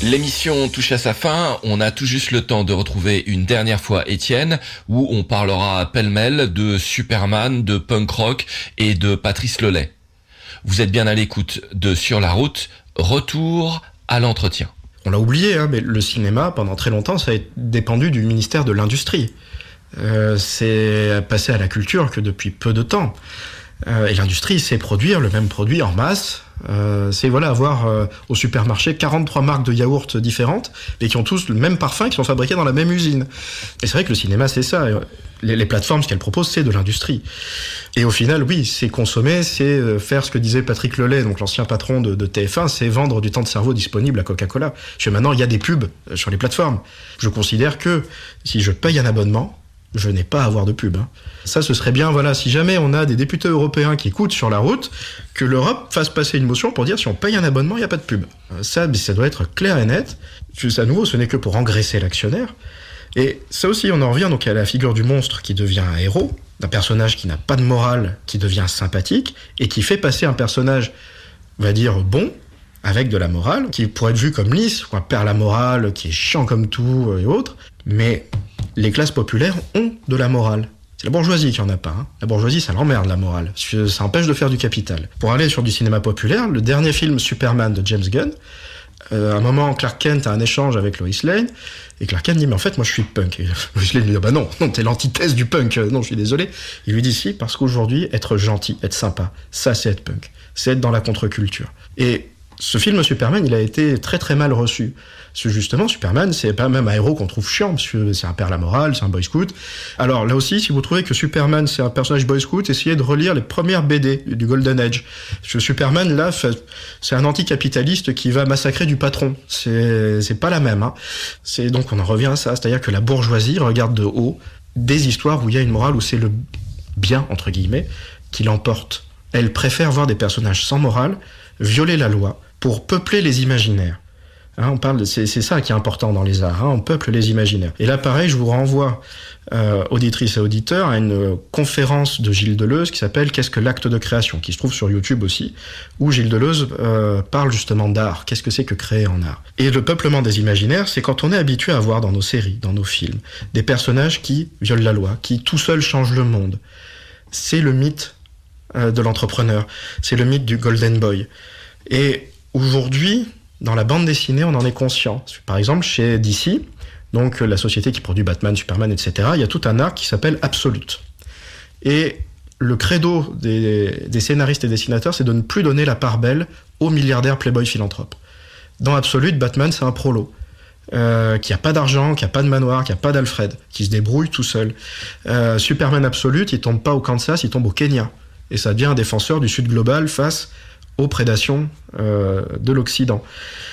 L'émission touche à sa fin, on a tout juste le temps de retrouver une dernière fois Étienne, où on parlera pêle-mêle de Superman, de punk rock et de Patrice Lelay. Vous êtes bien à l'écoute de Sur la route, retour à l'entretien. On l'a oublié, mais le cinéma, pendant très longtemps, ça a dépendu du ministère de l'Industrie. C'est passé à la culture que depuis peu de temps. Et l'industrie sait produire le même produit en masse. C'est avoir au supermarché 43 marques de yaourts différentes et qui ont tous le même parfum, qui sont fabriqués dans la même usine. Et c'est vrai que le cinéma, c'est ça. Les plateformes, ce qu'elles proposent, c'est de l'industrie. Et au final, oui, c'est consommer, c'est faire ce que disait Patrick Lelay, donc l'ancien patron de TF1, c'est vendre du temps de cerveau disponible à Coca-Cola. Parce que maintenant, il y a des pubs sur les plateformes. Je considère que si je paye un abonnement, je n'ai pas à avoir de pub. Ça, ce serait bien, si jamais on a des députés européens qui écoutent Sur la route, que l'Europe fasse passer une motion pour dire si on paye un abonnement, il n'y a pas de pub. Ça doit être clair et net. À nouveau, ce n'est que pour engraisser l'actionnaire. Et ça aussi, on en revient donc à la figure du monstre qui devient un héros, d'un personnage qui n'a pas de morale, qui devient sympathique, et qui fait passer un personnage, on va dire, bon, avec de la morale, qui pourrait être vu comme lisse, ou un père la morale, qui est chiant comme tout, et autres. Mais les classes populaires ont de la morale. C'est la bourgeoisie qui en a pas. La bourgeoisie, ça l'emmerde, la morale. Ça empêche de faire du capital. Pour aller sur du cinéma populaire, le dernier film Superman de James Gunn, à un moment, Clark Kent a un échange avec Lois Lane, et Clark Kent dit « Mais en fait, moi, je suis punk. » Et Lois Lane lui dit « Bah non, t'es l'antithèse du punk. Non, je suis désolé. » Il lui dit « Si, parce qu'aujourd'hui, être gentil, être sympa, ça, c'est être punk. C'est être dans la contre-culture. » Et ce film Superman, il a été très très mal reçu. Parce que justement, Superman, c'est pas même un héros qu'on trouve chiant, parce que c'est un père la morale, c'est un boy scout. Alors là aussi, si vous trouvez que Superman, c'est un personnage boy scout, essayez de relire les premières BD du Golden Age. Parce que Superman, là, c'est un anticapitaliste qui va massacrer du patron. C'est pas la même. Donc on en revient à ça, c'est-à-dire que la bourgeoisie regarde de haut des histoires où il y a une morale, où c'est le bien, entre guillemets, qui l'emporte. Elle préfère voir des personnages sans morale violer la loi pour peupler les imaginaires. C'est ça qui est important dans les arts, on peuple les imaginaires. Et là, pareil, je vous renvoie, auditrices et auditeurs, à une conférence de Gilles Deleuze qui s'appelle « Qu'est-ce que l'acte de création ?», qui se trouve sur YouTube aussi, où Gilles Deleuze parle justement d'art. Qu'est-ce que c'est que créer en art ? Et le peuplement des imaginaires, c'est quand on est habitué à voir dans nos séries, dans nos films, des personnages qui violent la loi, qui tout seuls changent le monde. C'est le mythe de l'entrepreneur, c'est le mythe du Golden Boy. Et aujourd'hui, dans la bande dessinée, on en est conscient. Par exemple, chez DC, donc la société qui produit Batman, Superman, etc., il y a tout un arc qui s'appelle Absolute. Et le credo des scénaristes et dessinateurs, c'est de ne plus donner la part belle aux milliardaires playboy philanthropes. Dans Absolute, Batman, c'est un prolo. Qui a pas d'argent, qui a pas de manoir, qui a pas d'Alfred, qui se débrouille tout seul. Superman Absolute, il tombe pas au Kansas, il tombe au Kenya. Et ça devient un défenseur du Sud global face aux prédations de l'Occident.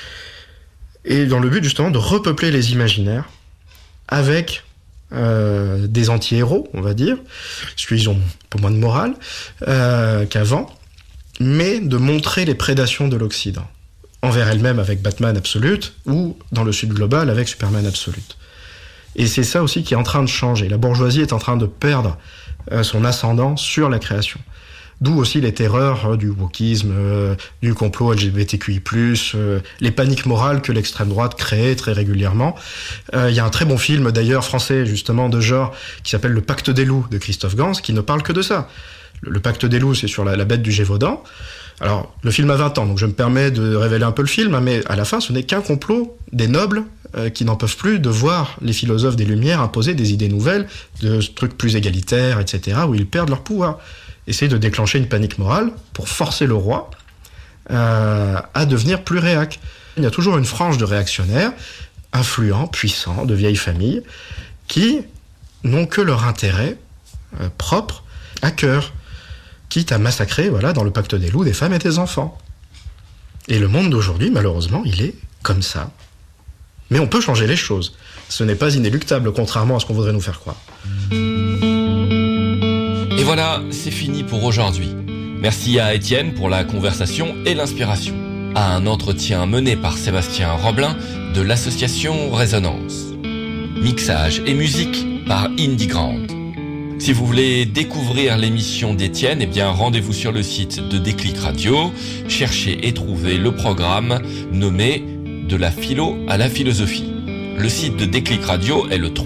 Et dans le but justement de repeupler les imaginaires avec des anti-héros, on va dire, parce qu'ils ont un peu moins de morale qu'avant, mais de montrer les prédations de l'Occident, envers elle-même avec Batman Absolute, ou dans le Sud global avec Superman Absolute. Et c'est ça aussi qui est en train de changer. La bourgeoisie est en train de perdre son ascendant sur la création. D'où aussi les terreurs du wokisme, du complot LGBTQI+, les paniques morales que l'extrême droite crée très régulièrement. Il y a un très bon film d'ailleurs français justement de genre qui s'appelle Le Pacte des loups de Christophe Gans qui ne parle que de ça. Le Pacte des loups, c'est sur la bête du Gévaudan. Alors le film a 20 ans, donc je me permets de révéler un peu le film, mais à la fin ce n'est qu'un complot des nobles qui n'en peuvent plus de voir les philosophes des Lumières imposer des idées nouvelles, de trucs plus égalitaires, etc., où ils perdent leur pouvoir. Essayer de déclencher une panique morale pour forcer le roi à devenir plus réac. Il y a toujours une frange de réactionnaires, influents, puissants, de vieilles familles, qui n'ont que leur intérêt propre à cœur, quitte à massacrer, dans le pacte des loups, des femmes et des enfants. Et le monde d'aujourd'hui, malheureusement, il est comme ça. Mais on peut changer les choses. Ce n'est pas inéluctable, contrairement à ce qu'on voudrait nous faire croire. Et voilà, c'est fini pour aujourd'hui. Merci à Étienne pour la conversation et l'inspiration. À un entretien mené par Sébastien Roblin de l'association Résonance. Mixage et musique par Indie Grand. Si vous voulez découvrir l'émission d'Étienne, rendez-vous sur le site de Déclic Radio. Cherchez et trouvez le programme nommé de la philo à la philosophie. Le site de Déclic Radio est le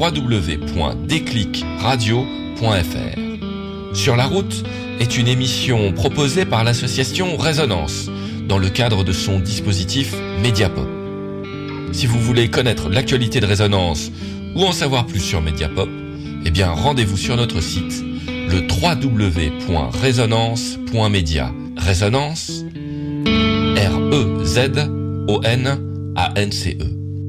www.déclicradio.fr. Sur la route est une émission proposée par l'association Résonance dans le cadre de son dispositif Mediapop. Si vous voulez connaître l'actualité de Résonance ou en savoir plus sur Mediapop, eh bien rendez-vous sur notre site le www.resonance.media. Résonance, REZONANCE.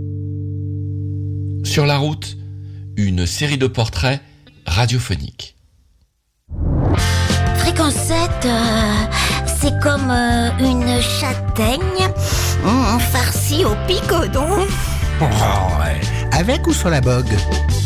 Sur la route, une série de portraits radiophoniques. Fréquence 7, c'est comme une châtaigne farcie au picodon. Oh, ouais. Avec ou sur la bogue?